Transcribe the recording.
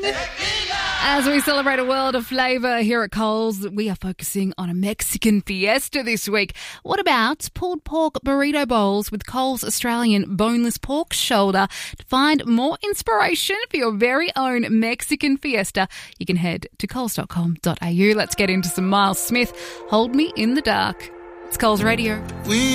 As we celebrate a world of flavour here at Coles, we are focusing on a Mexican fiesta this week. What about pulled pork burrito bowls with Coles Australian boneless pork shoulder? To find more inspiration for your very own Mexican fiesta, you can head to coles.com.au. Let's get into some Miles Smith, Hold Me in the Dark. It's Coles Radio.